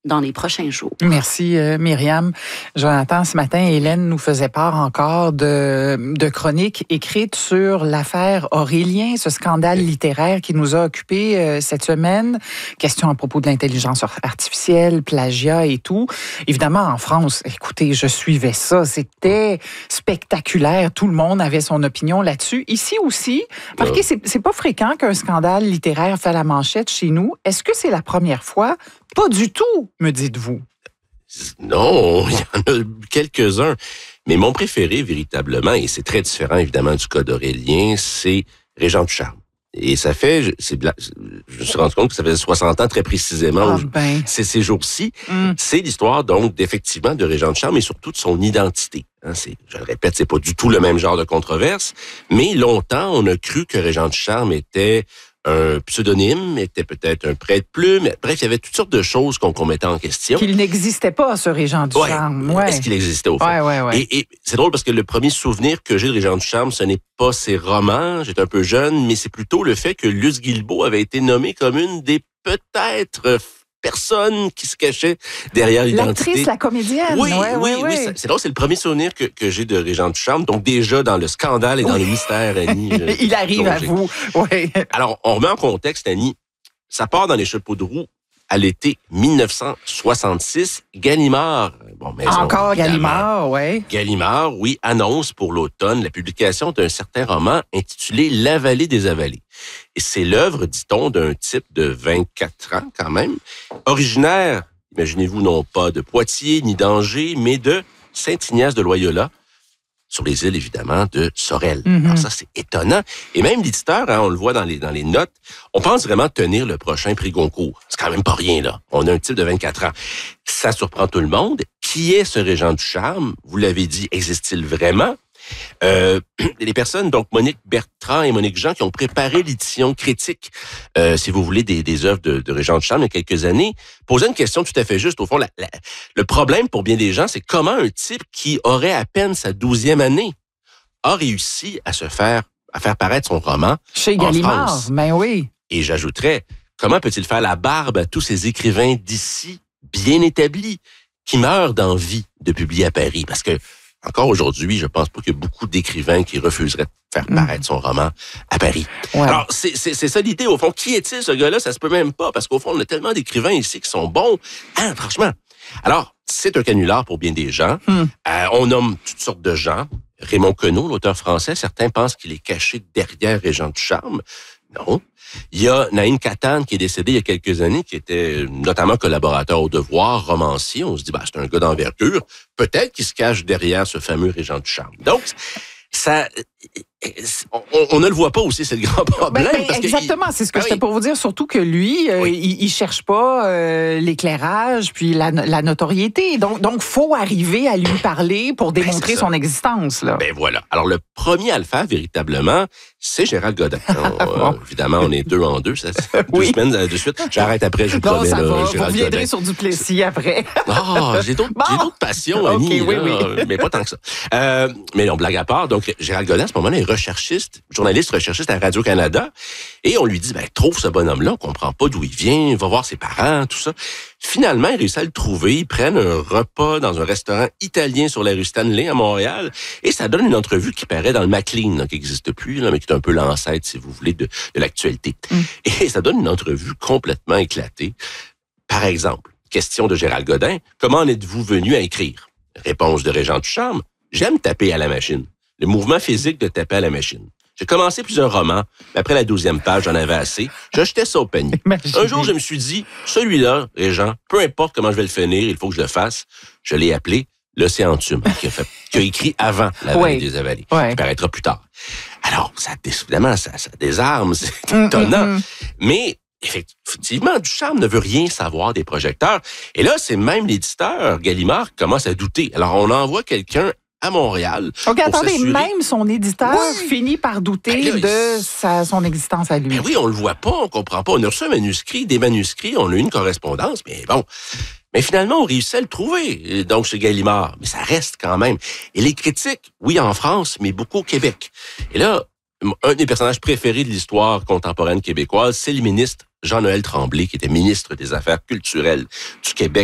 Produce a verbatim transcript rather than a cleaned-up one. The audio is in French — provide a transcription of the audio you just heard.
dans les prochains jours. Merci, euh, Myriam. Jonathan, ce matin, Hélène nous faisait part encore de, de chroniques écrites sur l'affaire Aurélien, ce scandale littéraire qui nous a occupés euh, cette semaine. Question à propos de l'intelligence artificielle, plagiat et tout. Évidemment, en France, écoutez, je suivais ça. C'était spectaculaire. Tout le monde avait son opinion là-dessus. Ici aussi, marquez, c'est, c'est pas fréquent qu'un scandale littéraire fait la manchette chez nous. Est-ce que c'est la première fois? Pas du tout, me dites-vous. Non, il y en a quelques-uns. Mais mon préféré, véritablement, et c'est très différent, évidemment, du cas d'Aurélien, c'est Régent Ducharme. Et ça fait, c'est, je me suis rendu compte que ça faisait soixante ans très précisément, ah ben. c'est ces jours-ci. Mm. C'est l'histoire, donc, d'effectivement, de Régent Ducharme et surtout de son identité. Hein, c'est, je le répète, c'est pas du tout le même genre de controverse, mais longtemps, on a cru que Régent Ducharme était un pseudonyme, était peut-être un prête-plume. Bref, il y avait toutes sortes de choses qu'on, qu'on mettait en question. Qu'il n'existait pas, ce Régent Ducharme. Ouais. Ouais. Est-ce qu'il existait au fond? Ouais, ouais, ouais. Et, et c'est drôle parce que le premier souvenir que j'ai de Régent Ducharme, ce n'est pas ses romans, j'étais un peu jeune, mais c'est plutôt le fait que Luce Guilbeault avait été nommée comme une des peut-être personnes qui se cachaient derrière l'identité. L'actrice, la comédienne. Oui, ouais, oui, ouais, oui. ouais. C'est, c'est drôle, c'est le premier souvenir que, que j'ai de Régent Ducharme. Donc déjà dans le scandale et dans oui. le mystère, Annie. Je, Il arrive plongé. à vous. Ouais. Alors, on remet en contexte, Annie. Ça part dans les chapeaux de roue à l'été dix-neuf cent soixante-six. Gallimard, bon, maison, Encore Gallimard, oui. Gallimard, oui, annonce pour l'automne la publication d'un certain roman intitulé La vallée des avalées. Et c'est l'œuvre, dit-on, d'un type de vingt-quatre ans quand même, originaire, imaginez-vous, non pas de Poitiers ni d'Angers, mais de Saint-Ignace de Loyola, sur les îles, évidemment, de Sorel. Mm-hmm. Alors ça, c'est étonnant. Et même l'éditeur, hein, on le voit dans les, dans les notes, on pense vraiment tenir le prochain prix Goncourt. C'est quand même pas rien, là. On a un type de vingt-quatre ans. Ça surprend tout le monde. Qui est ce Régent Ducharme? Vous l'avez dit, existe-t-il vraiment? Euh, les personnes, donc Monique Bertrand et Monique Jean, qui ont préparé l'édition critique, euh, si vous voulez, des, des œuvres de, de Régent Ducharme il y a quelques années, posaient une question tout à fait juste. Au fond, la, la, le problème pour bien des gens, c'est comment un type qui aurait à peine sa douzième année a réussi à se faire, à faire paraître son roman Chez en Gallimard, France. ben oui. Et j'ajouterais, comment peut-il faire la barbe à tous ces écrivains d'ici, bien établis, qui meurent d'envie de publier à Paris? Parce que encore aujourd'hui, je pense pas qu'il y a beaucoup d'écrivains qui refuseraient de faire paraître son roman à Paris. Ouais. Alors, c'est, c'est, c'est ça l'idée. Au fond, qui est-il, ce gars-là? Ça se peut même pas, parce qu'au fond, on a tellement d'écrivains ici qui sont bons. Hein, franchement. Alors, c'est un canular pour bien des gens. Mm. Euh, on nomme toutes sortes de gens. Raymond Queneau, l'auteur français, certains pensent qu'il est caché derrière Régent Ducharme. Non. Il y a Naïm Katane qui est décédé il y a quelques années, qui était notamment collaborateur au Devoir, romancier. On se dit, bah, c'est un gars d'envergure. Peut-être qu'il se cache derrière ce fameux Régent Ducharme. Donc, ça, on, on ne le voit pas aussi, c'est le grand problème. Ben, ben, parce exactement, que il, c'est ce que ah j'étais oui. pour vous dire. Surtout que lui, euh, Oui. il, il cherche pas euh, l'éclairage puis la, la notoriété. Donc, donc, faut arriver à lui parler pour démontrer c'est son existence, là. Ben voilà. Alors, le premier à le faire, véritablement, c'est Gérald Godin. On, Bon. euh, évidemment, on est deux en deux. Ça, deux Oui. semaines euh, de suite. J'arrête après, je vous Non, promets. ça là, va. Vous Gérald reviendrez Godin. sur Duplessis après. Ah, j'ai d'autres, Bon. j'ai d'autres passions, Ok, Annie. oui, là, oui. Mais pas tant que ça. Euh, mais non, blague à part. Donc, Gérald Godin, à ce moment-là, est recherchiste, journaliste recherchiste à Radio-Canada. Et on lui dit, ben, trouve ce bonhomme-là, on comprend pas d'où il vient, va voir ses parents, tout ça. Finalement, il réussit à le trouver. Ils prennent un repas dans un restaurant italien sur la rue Stanley à Montréal. Et ça donne une entrevue qui paraît dans le Maclean, là, qui n'existe plus, là, mais qui est un peu l'ancêtre, si vous voulez, de, de l'actualité. Mm. Et ça donne une entrevue complètement éclatée. Par exemple, question de Gérald Godin, comment en êtes-vous venu à écrire? Réponse de Régent Ducharme, j'aime taper à la machine. Le mouvement physique de taper à la machine. J'ai commencé plusieurs romans, mais après la douzième page, j'en avais assez. Je jetais ça au panier. Imaginez. Un jour, je me suis dit, celui-là, Régent, peu importe comment je vais le finir, il faut que je le fasse. Je l'ai appelé l'Océan Tume, qui a, fait, qui a écrit avant La vallée Oui. des avalées, Oui. qui paraîtra plus tard. Alors, ça, évidemment, ça, ça désarme, c'est étonnant. Mm, mm, mm. Mais effectivement, Ducharme ne veut rien savoir des projecteurs. Et là, c'est même l'éditeur, Gallimard, qui commence à douter. Alors, on envoie quelqu'un à Montréal. OK, pour attendez, s'assurer- même son éditeur Oui. finit par douter Ben là, de sa, son existence à lui. Ben oui, on le voit pas, on comprend pas. On a reçu un manuscrit, des manuscrits, on a eu une correspondance, mais bon. Mais finalement, on réussit à le trouver, donc chez Gallimard. Mais ça reste quand même. Et les critiques, oui, en France, mais beaucoup au Québec. Et là, un des personnages préférés de l'histoire contemporaine québécoise, c'est le ministre Jean-Noël Tremblay, qui était ministre des Affaires culturelles du Québec